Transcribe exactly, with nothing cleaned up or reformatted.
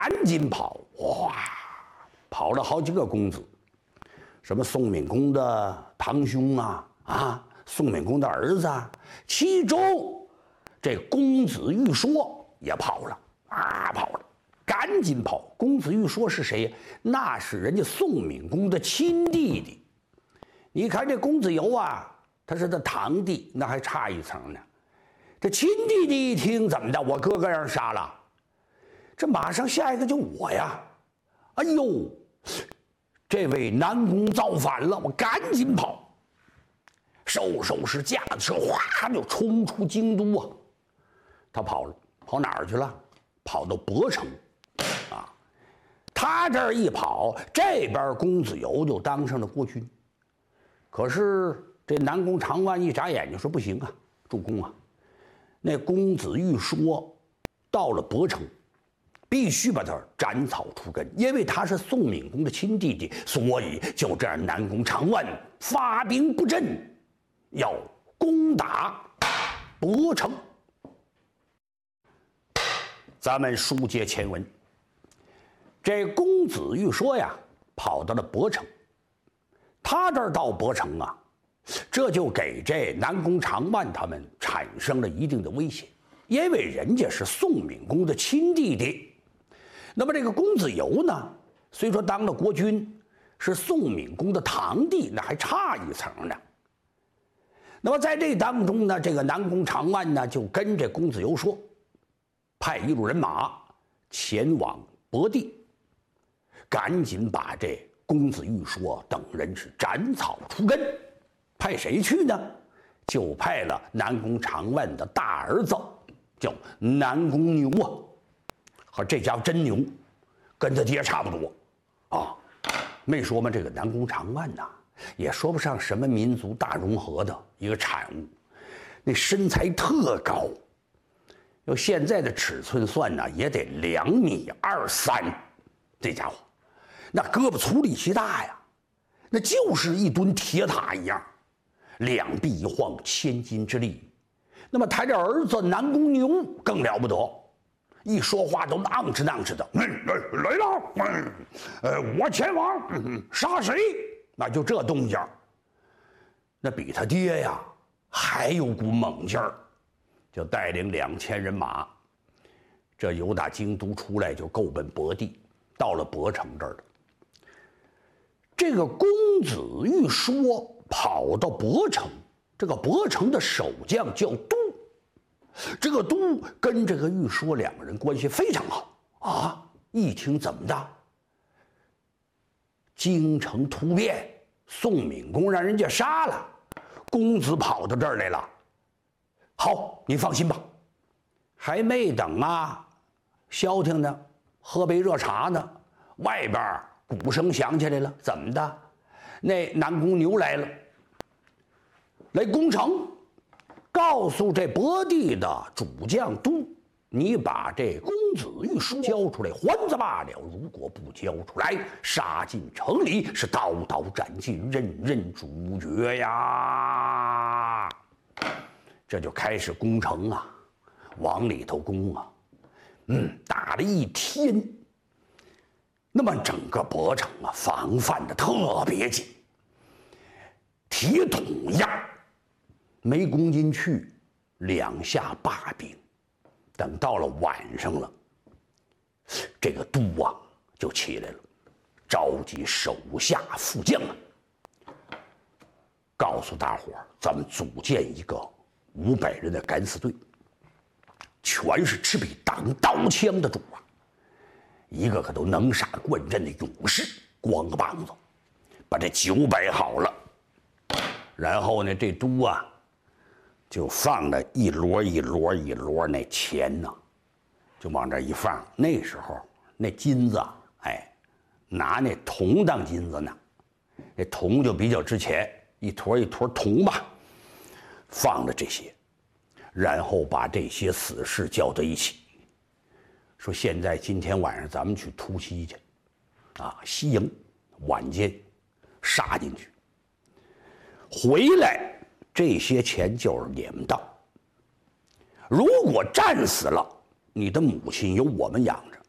赶紧跑，哇，跑了好几个公子，什么宋闵公的堂兄啊，啊，宋闵公的儿子啊，其中这公子玉说也跑了啊，跑了，赶紧跑。公子玉说是谁呀？那是人家宋闵公的亲弟弟。你看这公子游啊，他是他堂弟，那还差一层呢。这亲弟弟一听，怎么的？我哥哥让人杀了，这马上下一个就我呀！哎呦，这位南宫造反了，我赶紧跑，收收拾架子车，哗就冲出京都啊！他跑了，跑哪儿去了？跑到博城，啊，他这儿一跑，这边公子游就当上了国君。可是这南宫长万一眨眼睛说不行啊，主公啊！那公子玉说，到了博城，必须把他斩草除根，因为他是宋闵公的亲弟弟，所以就这样，南宫长万发兵布阵，要攻打博城。咱们书接前文，这公子玉说呀，跑到了博城，他这儿到博城啊。这就给这南宫长万他们产生了一定的威胁，因为人家是宋闵公的亲弟弟。那么这个公子游呢，虽说当了国君，是宋闵公的堂弟，那还差一层呢。那么在这当中呢，这个南宫长万呢就跟这公子游说，派一路人马前往博地，赶紧把这公子玉说等人是斩草除根。派谁去呢？就派了南宫长万的大儿子，叫南宫牛啊。和这家伙真牛，跟他爹差不多啊。没说嘛，这个南宫长万呐，也说不上什么民族大融合的一个产物，那身材特高，用现在的尺寸算呢，也得两米二三。这家伙，那胳膊粗力气大呀，那就是一吨铁塔一样。两臂一晃，千斤之力。那么他这儿子南宫牛更了不得，一说话都囔哧囔哧的。嗯，来了，嗯，呃，我前往，嗯，杀谁？那就这动静，那比他爹呀还有股猛劲儿，就带领两千人马，这由打京都出来就够奔博地，到了博城这儿的。这个公子玉说。跑到博城，这个博城的守将叫都，这个都跟这个玉说两个人关系非常好啊。一听怎么的，京城突变，宋闵公让人家杀了，公子跑到这儿来了。好，你放心吧。还没等啊消停呢，喝杯热茶呢，外边鼓声响起来了，怎么的？那南宫牛来了，来攻城，告诉这博地的主将都，你把这公子玉书交出来，还则罢了；如果不交出来，杀进城里，是刀刀斩尽，人人诛绝呀！这就开始攻城啊，往里头攻啊，嗯，打了一天。那么整个博城啊，防范的特别紧，铁桶一样，没攻进去，两下罢兵。等到了晚上了，这个都啊就起来了，召集手下副将啊，告诉大伙儿，咱们组建一个五百人的敢死队，全是持笔挡刀枪的主啊。一个个都能杀惯阵的勇士，光个膀子，把这酒摆好了，然后呢，这都啊，就放了一摞一摞一摞那钱呢，就往这一放。那时候那金子，哎，拿那铜当金子呢，那铜就比较值钱，一坨一坨铜吧，放了这些，然后把这些死士叫到一起。说现在今天晚上咱们去突袭去，啊，西营，晚间杀进去，回来这些钱就是你们的。如果战死了，你的母亲由我们养着；